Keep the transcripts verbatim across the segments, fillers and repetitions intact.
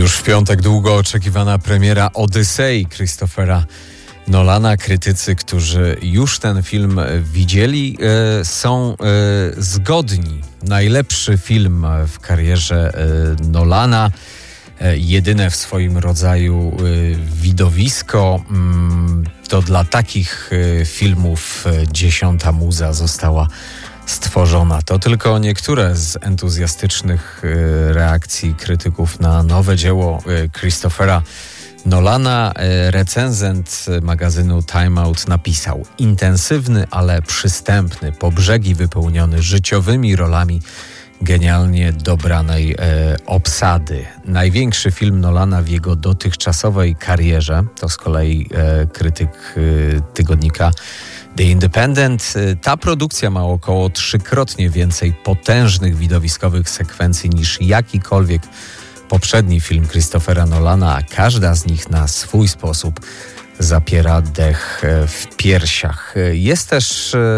Już w piątek długo oczekiwana premiera Odysei Christophera Nolana. Krytycy, którzy już ten film widzieli, e, są e, zgodni. Najlepszy film w karierze e, Nolana. E, jedyne w swoim rodzaju e, widowisko. Mm, to dla takich e, filmów e, dziesiąta muza została stworzona. To tylko niektóre z entuzjastycznych y, reakcji krytyków na nowe dzieło y, Christophera Nolana. Y, recenzent magazynu Time Out napisał: intensywny, ale przystępny, po brzegi wypełniony życiowymi rolami genialnie dobranej y, obsady. Największy film Nolana w jego dotychczasowej karierze. To z kolei y, krytyk y, tygodnika The Independent. Ta produkcja ma około trzykrotnie więcej potężnych widowiskowych sekwencji niż jakikolwiek poprzedni film Christophera Nolana, a każda z nich na swój sposób zapiera dech w piersiach. Jest też e,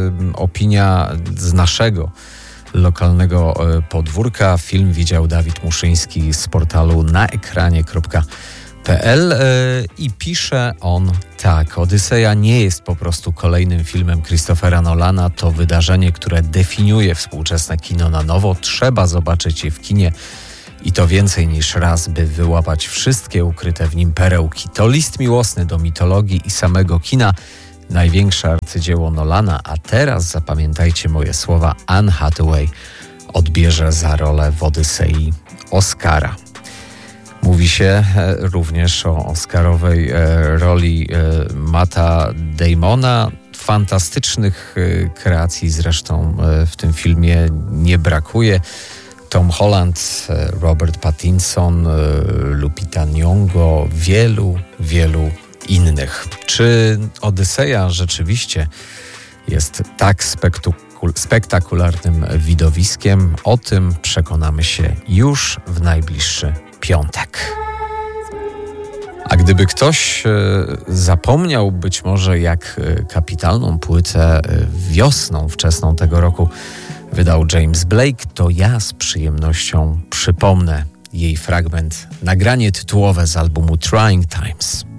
opinia z naszego lokalnego podwórka. Film widział Dawid Muszyński z portalu naekranie kropka p l i pisze on tak: Odyseja nie jest po prostu kolejnym filmem Christophera Nolana, to wydarzenie, które definiuje współczesne kino na nowo. Trzeba zobaczyć je w kinie i to więcej niż raz, by wyłapać wszystkie ukryte w nim perełki. To list miłosny do mitologii i samego kina, największe arcydzieło Nolana, a teraz zapamiętajcie moje słowa, Anne Hathaway odbierze za rolę w Odysei Oscara. Mówi się również o oscarowej roli Matta Damona. Fantastycznych kreacji zresztą w tym filmie nie brakuje. Tom Holland, Robert Pattinson, Lupita Nyong'o, wielu, wielu innych. Czy Odyseja rzeczywiście jest tak spektakul- spektakularnym widowiskiem? O tym przekonamy się już w najbliższy piątek. A gdyby ktoś e, zapomniał być może, jak e, kapitalną płytę e, wiosną wczesną tego roku wydał James Blake, to ja z przyjemnością przypomnę jej fragment, nagranie tytułowe z albumu Trying Times.